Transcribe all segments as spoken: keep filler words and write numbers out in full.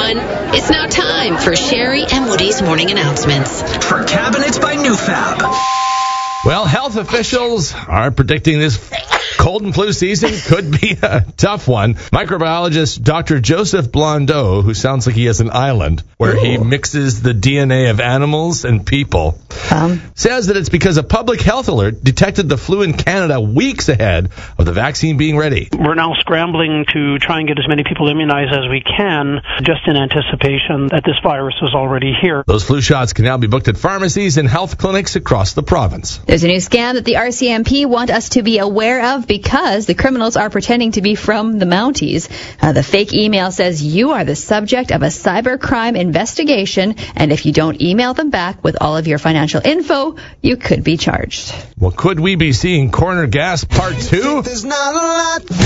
everyone. It's now time for Sherry and Woody's morning announcements. For Cabinets by Newfab. Well, health officials are predicting this cold and flu season could be a tough one. Microbiologist Doctor Joseph Blondeau, who sounds like he has an island where Ooh. he mixes the D N A of animals and people, um. says that it's because a public health alert detected the flu in Canada weeks ahead of the vaccine being ready. We're now scrambling to try and get as many people immunized as we can, just in anticipation that this virus is already here. Those flu shots can now be booked at pharmacies and health clinics across the province. There's a new scam that the R C M P want us to be aware of because the criminals are pretending to be from the Mounties. Uh, the fake email says you are the subject of a cybercrime investigation, and if you don't email them back with all of your financial info, you could be charged. Well, could we be seeing Corner Gas Part two? There's not a lot going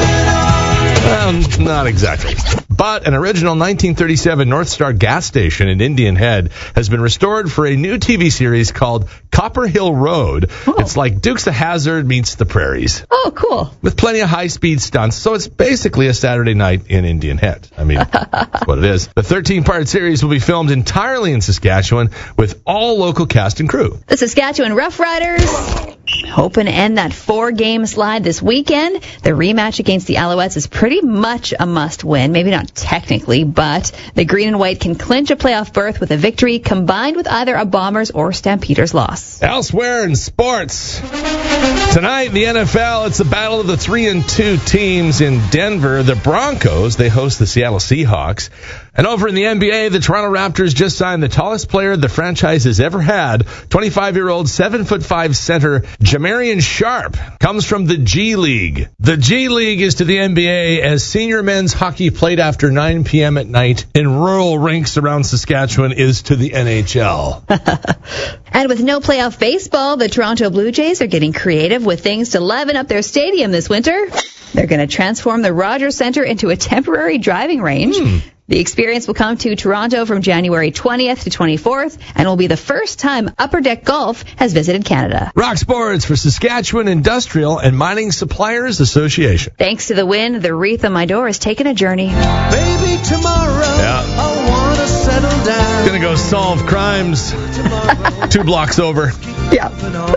on. Well, not exactly. But an original nineteen thirty-seven North Star gas station in Indian Head has been restored for a new T V series called Copper Hill Road. Oh. It's like Dukes of Hazzard meets the prairies. Oh, cool. With plenty of high-speed stunts, so it's basically a Saturday night in Indian Head. I mean, that's what it is. The thirteen-part series will be filmed entirely in Saskatchewan with all local cast and crew. The Saskatchewan Roughriders hoping to end that four-game slide this weekend. The rematch against the Alouettes is pretty much a must-win. Maybe not technically, but the green and white can clinch a playoff berth with a victory combined with either a Bombers or Stampeders loss. Elsewhere in sports, tonight in the N F L, it's the battle of the three and two teams in Denver. The Broncos, they host the Seattle Seahawks. And over in the N B A, the Toronto Raptors just signed the tallest player the franchise has ever had. twenty-five-year-old, seven foot five center Jamarian Sharp comes from the G League. The G League is to the N B A as senior men's hockey played after nine p.m. at night in rural rinks around Saskatchewan is to the N H L. And with no playoff baseball, the Toronto Blue Jays are getting creative with things to liven up their stadium this winter. They're going to transform the Rogers Centre into a temporary driving range. Hmm. The experience will come to Toronto from January twentieth to twenty-fourth and will be the first time Upper Deck Golf has visited Canada. Rock Sports for Saskatchewan Industrial and Mining Suppliers Association. Thanks to the wind, the wreath on my door has taken a journey. Baby, tomorrow yeah. I want to settle down. Gonna go solve crimes two blocks over. Yeah.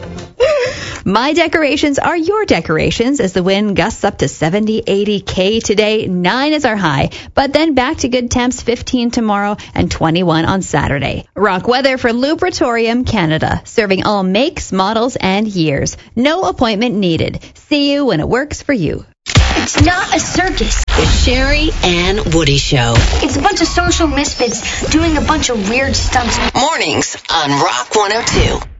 My decorations are your decorations as the wind gusts up to seventy, eighty K today. nine is our high, but then back to good temps, fifteen tomorrow and twenty-one on Saturday. Rock weather for Lubritorium Canada, serving all makes, models, and years. No appointment needed. See you when it works for you. It's not a circus. The Sherry and Woody Show. It's a bunch of social misfits doing a bunch of weird stunts. Mornings on Rock one oh two.